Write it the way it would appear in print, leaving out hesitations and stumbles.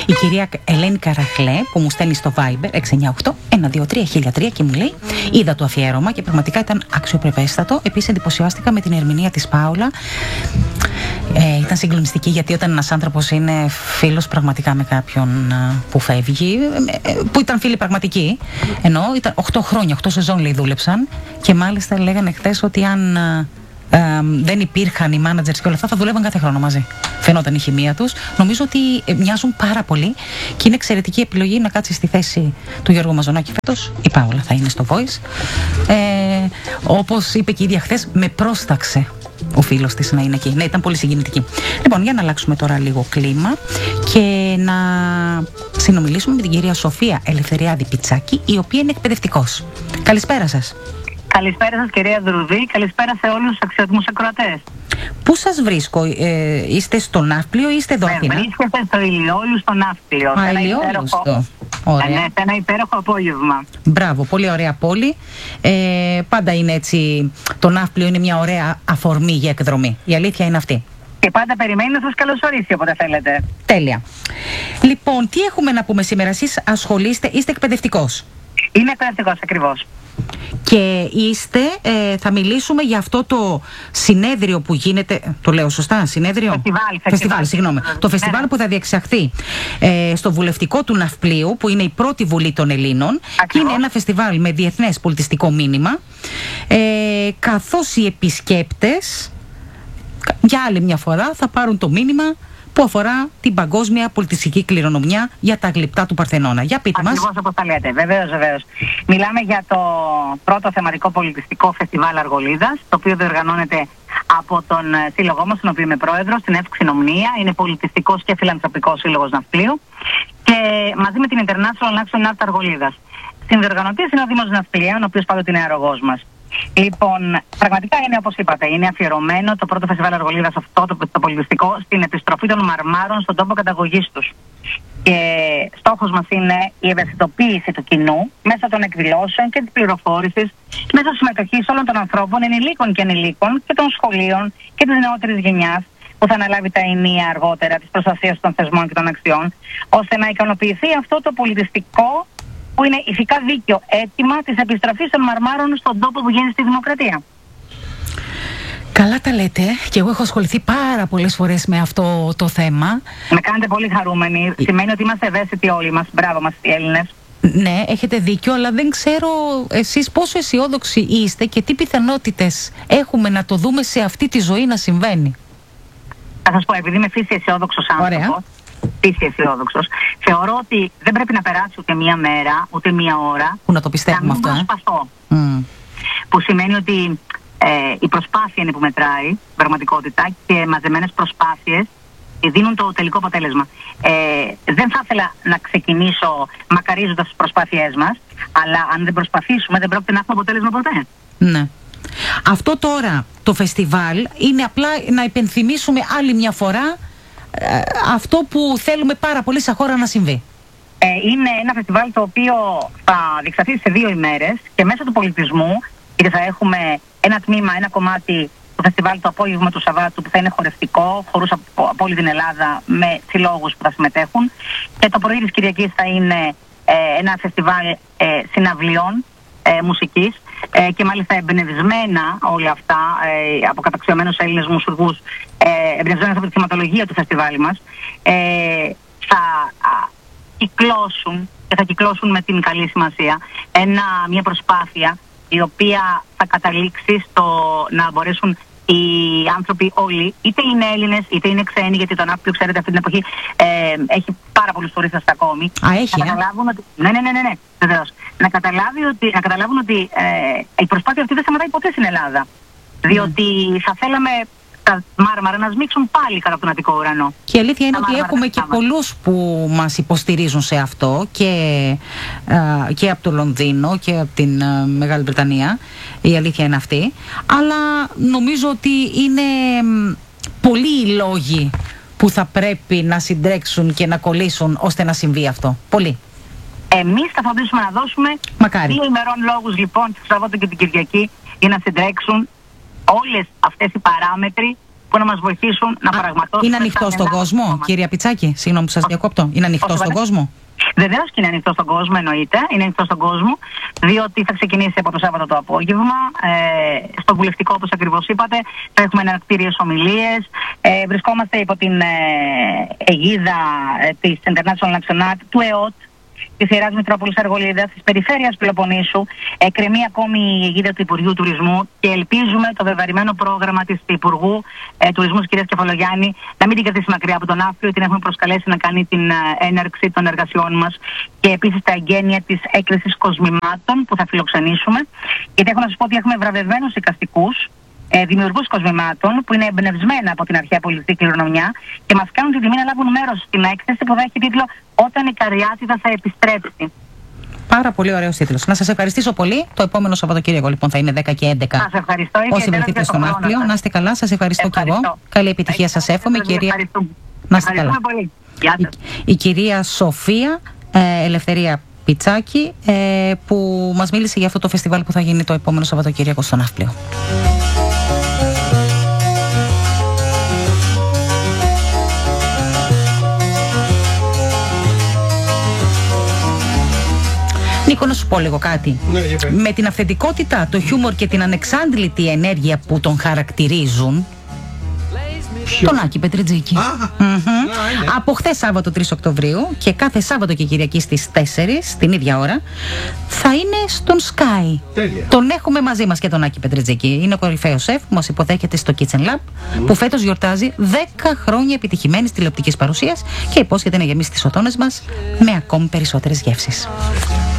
η κυρία Ελένη Καραχλέ, που μου στέλνει στο Viber 698-123-1003 και μου λέει: είδα το αφιέρωμα και πραγματικά ήταν αξιοπρεπέστατο. Επίσης εντυπωσιάστηκα με την ερμηνεία της Πάολα. Ήταν συγκλονιστική, γιατί όταν ένας άνθρωπος είναι φίλος πραγματικά με κάποιον που φεύγει, που ήταν φίλοι πραγματικοί, ενώ ήταν 8 χρόνια, 8 σεζόν λέει δούλεψαν, και μάλιστα λέγανε χθες ότι αν δεν υπήρχαν οι managers και όλα αυτά, θα δουλεύαν κάθε χρόνο μαζί. Φαινόταν η χημεία τους. Νομίζω ότι μοιάζουν πάρα πολύ και είναι εξαιρετική επιλογή να κάτσει στη θέση του Γιώργου Μαζονάκη φέτος. Η Πάολα θα είναι στο Voice. Όπως είπε και η ίδια χθες, με πρόσταξε ο φίλος της να είναι εκεί. Ναι, ήταν πολύ συγκινητική. Λοιπόν, για να αλλάξουμε τώρα λίγο κλίμα και να συνομιλήσουμε με την κυρία Σοφία Ελευθεριάδη Πιτσάκη, η οποία είναι εκπαιδευτικός. Καλησπέρα σας. Καλησπέρα σας, κυρία Δρουδή. Καλησπέρα σε όλους τους αξιότιμους ακροατές. Πού σας βρίσκω, είστε στο Ναύπλιο ή είστε εδώ Αθήνα? Βρίσκεστε στο Ηλιόλου στο Ναύπλιο. Ωραία. Ναι, σε ένα υπέροχο απόγευμα. Μπράβο, πολύ ωραία πόλη. Πάντα είναι έτσι, το Ναύπλιο είναι μια ωραία αφορμή για εκδρομή. Η αλήθεια είναι αυτή. Και πάντα περιμένει να σας καλωσορίσει όποτε θέλετε. Τέλεια. Λοιπόν, τι έχουμε να πούμε σήμερα? Εσείς ασχολείστε, είστε εκπαιδευτικός? Είμαι εκπαιδευτικός, ακριβώς. Και είστε, θα μιλήσουμε για αυτό το συνέδριο που γίνεται, το λέω σωστά, συνέδριο? Φεστιβάλ, συγγνώμη. Το φεστιβάλ που θα διεξαχθεί στο Βουλευτικό του Ναυπλίου, που είναι η πρώτη Βουλή των Ελλήνων. Και είναι ένα φεστιβάλ με διεθνές πολιτιστικό μήνυμα, καθώς οι επισκέπτες για άλλη μια φορά θα πάρουν το μήνυμα που αφορά την παγκόσμια πολιτιστική κληρονομιά για τα γλυπτά του Παρθενώνα. Για πείτε μας. Ακριβώς όπως τα λέτε, βεβαίως. Μιλάμε για το πρώτο θεματικό πολιτιστικό φεστιβάλ Αργολίδας, το οποίο διοργανώνεται από τον σύλλογό μας, τον οποίο είμαι πρόεδρος, στην Εύξη Νομνία. Είναι πολιτιστικός και φιλανθρωπικός σύλλογος Ναυπλίου και μαζί με την International Action Art Αργολίδας. Συνδιοργανωτής είναι ο Δήμος Ναυπλίων, ο οποίος πάντοτε είναι αρρωγός μας. Λοιπόν, πραγματικά είναι, όπως είπατε, είναι αφιερωμένο το πρώτο φεστιβάλ Αργολίδας, αυτό το πολιτιστικό, στην επιστροφή των μαρμάρων στον τόπο καταγωγής τους. Και στόχος μας είναι η ευαισθητοποίηση του κοινού μέσω των εκδηλώσεων και της πληροφόρησης, μέσω της συμμετοχής όλων των ανθρώπων, ενηλίκων και ανηλίκων και των σχολείων και της νεότερης γενιάς, που θα αναλάβει τα ενία αργότερα της προστασίας των θεσμών και των αξιών, ώστε να ικανοποιηθεί αυτό το πολιτιστικό, που είναι ηθικά δίκαιο αίτημα της επιστροφής των μαρμάρων στον τόπο που γίνει στη δημοκρατία. Καλά τα λέτε, και εγώ έχω ασχοληθεί πάρα πολλές φορές με αυτό το θέμα. Με κάνετε πολύ χαρούμενοι. Σημαίνει ότι είμαστε ευαίσθητοι όλοι μας. Μπράβο μας οι Έλληνες. Ναι, έχετε δίκιο, αλλά δεν ξέρω εσείς πόσο αισιόδοξοι είστε και τι πιθανότητες έχουμε να το δούμε σε αυτή τη ζωή να συμβαίνει. Θα σας πω, επειδή είμαι φύση αισιόδοξος άνθρωπος, αισιόδοξος, θεωρώ ότι δεν πρέπει να περάσει ούτε μία μέρα, ούτε μία ώρα που να το πιστεύουμε αυτό. Προσπαθώ. Που σημαίνει ότι η προσπάθεια είναι που μετράει, πραγματικότητα, και μαζεμένες προσπάθειες δίνουν το τελικό αποτέλεσμα. Δεν θα ήθελα να ξεκινήσω μακαρίζοντας τις προσπάθειές μας, αλλά αν δεν προσπαθήσουμε δεν πρόκειται να έχουμε αποτέλεσμα ποτέ. Ναι. Αυτό τώρα το φεστιβάλ είναι απλά να υπενθυμίσουμε άλλη μια φορά αυτό που θέλουμε πάρα πολύ σαν χώρα να συμβεί. Είναι ένα φεστιβάλ το οποίο θα διεξαχθεί σε 2 ημέρες και μέσω του πολιτισμού, γιατί θα έχουμε ένα τμήμα, ένα κομμάτι του φεστιβάλ το απόγευμα του Σαββάτου, που θα είναι χορευτικό, χορούς από όλη την Ελλάδα με συλλόγους που θα συμμετέχουν, και το πρωί της Κυριακής θα είναι ένα φεστιβάλ συναυλιών μουσικής, και μάλιστα εμπνευσμένα όλα αυτά από καταξιωμένους Έλληνες μουσουργούς, εμπνευσμένα από τη θεματολογία του φεστιβάλ μας, θα κυκλώσουν, και θα κυκλώσουν με την καλή σημασία μια προσπάθεια η οποία θα καταλήξει στο να μπορέσουν οι άνθρωποι όλοι, είτε είναι Έλληνες είτε είναι ξένοι, γιατί το Ναύπλιο, ξέρετε, αυτή την εποχή έχει πάρα πολλούς τουρίστες ακόμη. Έχει, να καταλάβουν ότι, ναι, βεβαίως. Να καταλάβουν ότι η προσπάθεια αυτή δεν σταματάει ποτέ στην Ελλάδα. Διότι θα θέλαμε τα μάρμαρα να σμίξουν πάλι κατά τον Αττικό ουρανό. Και η αλήθεια είναι ότι έχουμε και πολλούς που μας υποστηρίζουν σε αυτό, και από το Λονδίνο και από την Μεγάλη Βρετανία. Η αλήθεια είναι αυτή. Αλλά νομίζω ότι είναι πολλοί οι λόγοι που θα πρέπει να συντρέξουν και να κολλήσουν ώστε να συμβεί αυτό. Πολλοί. Εμείς θα φροντίσουμε να δώσουμε 2 ημερών λόγους, λοιπόν, το Σαββάτο και την Κυριακή, για να συντρέξουν όλες αυτές οι παράμετροι που να μας βοηθήσουν να πραγματώσουμε. Είναι ανοιχτό στον κόσμο, κυρία Πιτσάκη? Συγγνώμη που σας διακόπτω. Είναι ανοιχτό στον κόσμο? Βεβαίως και είναι ανοιχτό στον κόσμο, εννοείται. Είναι ανοιχτό στον κόσμο, διότι θα ξεκινήσει από το Σάββατο το απόγευμα. Στο βουλευτικό, όπως ακριβώς είπατε, θα έχουμε εναρκτήριες ομιλίες. Βρισκόμαστε υπό την αιγίδα της International Action του ΕΟΤ, της Ιεράς Μητρόπολης Αργολίδας, της Περιφέρειας Πελοποννήσου. Εκκρεμεί ακόμη η αιγίδα του Υπουργείου Τουρισμού και ελπίζουμε το βεβαρημένο πρόγραμμα της Υπουργού Τουρισμού, κυρίας Κεφαλογιάννη, να μην την κρατήσει μακριά από τον Ναύπλιο. Την έχουμε προσκαλέσει να κάνει την έναρξη των εργασιών μας και επίσης τα εγγένεια της έκθεσης κοσμημάτων που θα φιλοξενήσουμε. Γιατί έχω να σας πω ότι έχουμε βραβευμένους εικαστικούς, δημιουργούς κοσμημάτων που είναι εμπνευσμένα από την αρχαία πολιτική κληρονομιά και μας κάνουν την τιμή να λάβουν μέρος στην έκθεση που θα έχει τίτλο «Όταν η Καριάτιδα θα επιστρέψει». Πάρα πολύ ωραίος τίτλος. Να σας ευχαριστήσω πολύ. Το επόμενο Σαββατοκύριακο λοιπόν θα είναι 10 και 11. Σας ευχαριστώ. Όσοι βρεθείτε στο Ναύπλιο, να είστε καλά. Σας ευχαριστώ και εγώ. Καλή επιτυχία σας εύχομαι, κυρία. Να είστε καλά. Πολύ. Γεια σας. Η κυρία Σοφία Ελευθερία Πιτσάκη, που μας μίλησε για αυτό το φεστιβάλ που θα γίνει το επόμενο Σαββατοκύριακο στο Ναύπλιο. Νίκο, να σου πω λίγο κάτι. Ναι, με την αυθεντικότητα, το χιούμορ και την ανεξάντλητη ενέργεια που τον χαρακτηρίζουν, τον Άκη Πετρετζίκη. Από χθες Σάββατο 3 Οκτωβρίου και κάθε Σάββατο και Κυριακή στις 4 την ίδια ώρα θα είναι στον Sky. Τέλεια. Τον έχουμε μαζί μας και τον Άκη Πετρετζίκη. Είναι ο κορυφαίος σεφ που μας υποδέχεται στο Kitchen Lab, που φέτος γιορτάζει 10 χρόνια επιτυχημένης τηλεοπτικής παρουσίας και υπόσχεται να γεμίσει τις οθόνες μας με ακόμη περισσότερες γεύσεις.